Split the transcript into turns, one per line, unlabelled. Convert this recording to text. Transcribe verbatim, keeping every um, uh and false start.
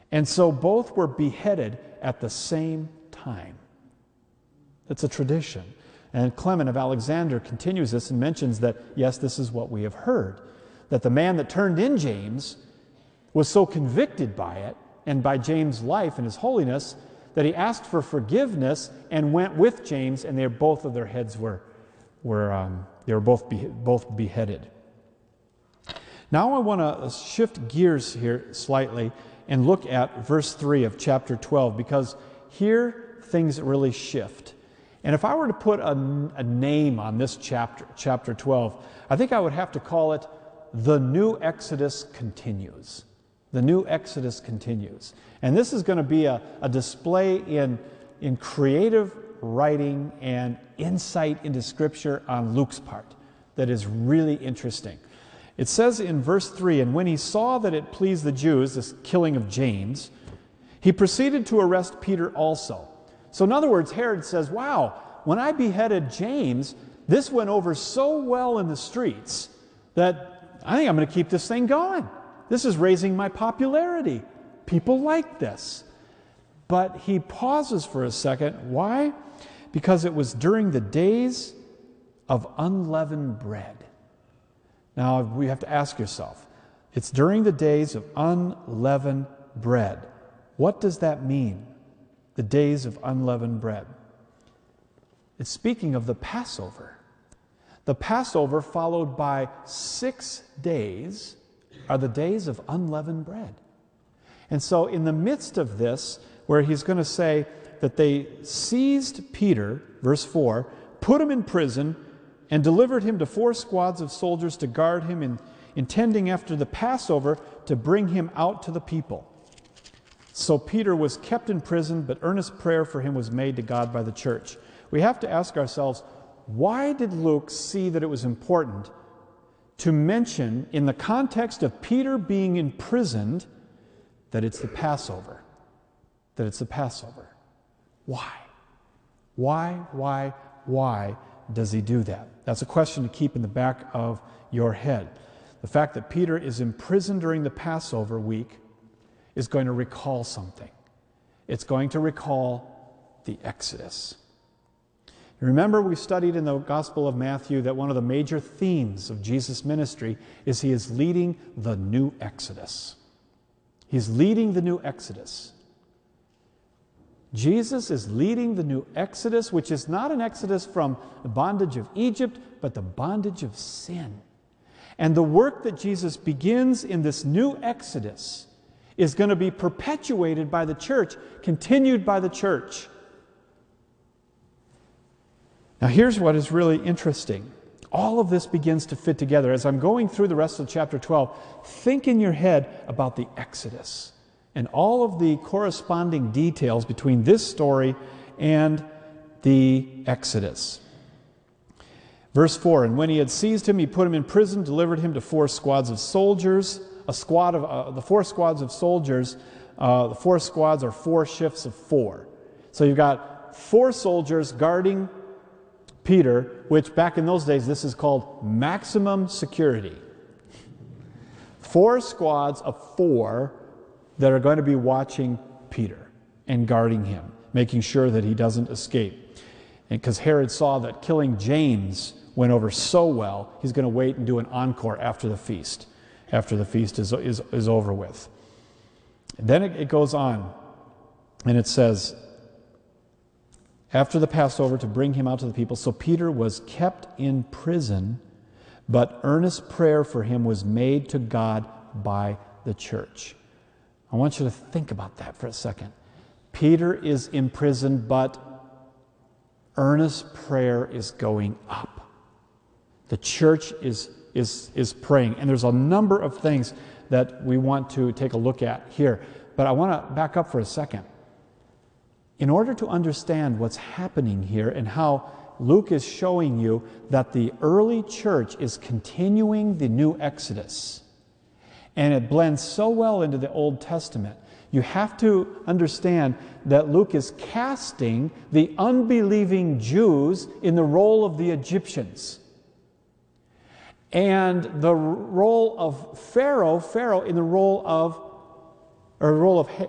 And so both were beheaded at the same time. It's a tradition. And Clement of Alexander continues this and mentions that, yes, this is what we have heard, that the man that turned in James was so convicted by it and by James' life and his holiness that he asked for forgiveness and went with James, and they both of their heads were, were um, they were both, be, both beheaded. Now I want to shift gears here slightly and look at verse three of chapter twelve, because here things really shift. And if I were to put a, a name on this chapter, chapter twelve, I think I would have to call it The New Exodus Continues. The New Exodus Continues. And this is going to be a, a display in, in creative writing and insight into Scripture on Luke's part that is really interesting. It says in verse three, and when he saw that it pleased the Jews, this killing of James, he proceeded to arrest Peter also. So in other words, Herod says, wow, when I beheaded James, this went over so well in the streets that I think I'm going to keep this thing going. This is raising my popularity. People like this. But he pauses for a second. Why? Because it was during the days of unleavened bread. Now, we have to ask yourself, it's during the days of unleavened bread. What does that mean? The days of unleavened bread. It's speaking of the Passover. The Passover, followed by six days, are the days of unleavened bread. And so in the midst of this, where he's going to say that they seized Peter, verse four, put him in prison, and delivered him to four squads of soldiers to guard him, in, intending after the Passover to bring him out to the people. So Peter was kept in prison, but earnest prayer for him was made to God by the church. We have to ask ourselves, why did Luke see that it was important to mention, in the context of Peter being imprisoned, that it's the Passover? That it's the Passover. Why? Why, why, why does he do that? That's a question to keep in the back of your head. The fact that Peter is imprisoned during the Passover week is going to recall something. It's going to recall the Exodus. Remember, we studied in the Gospel of Matthew that one of the major themes of Jesus' ministry is he is leading the new Exodus. He's leading the new Exodus. Jesus is leading the new Exodus, which is not an exodus from the bondage of Egypt, but the bondage of sin. And the work that Jesus begins in this new Exodus is going to be perpetuated by the church, continued by the church. Now here's what is really interesting. All of this begins to fit together. As I'm going through the rest of chapter twelve, think in your head about the Exodus and all of the corresponding details between this story and the Exodus. Verse four, and when he had seized him, he put him in prison, delivered him to four squads of soldiers. A squad of uh, the four squads of soldiers, uh, the four squads are four shifts of four. So you've got four soldiers guarding Peter, which back in those days, this is called maximum security. Four squads of four that are going to be watching Peter and guarding him, making sure that he doesn't escape. And because Herod saw that killing James went over so well, he's going to wait and do an encore after the feast, after the feast is, is, is over with. And then it, it goes on, and it says, after the Passover, to bring him out to the people. So Peter was kept in prison, but earnest prayer for him was made to God by the church. I want you to think about that for a second. Peter is imprisoned, but earnest prayer is going up. The church is, is, is praying. And there's a number of things that we want to take a look at here. But I want to back up for a second. In order to understand what's happening here and how Luke is showing you that the early church is continuing the new Exodus, and it blends so well into the Old Testament, you have to understand that Luke is casting the unbelieving Jews in the role of the Egyptians, and the role of Pharaoh, Pharaoh in the role of, or role of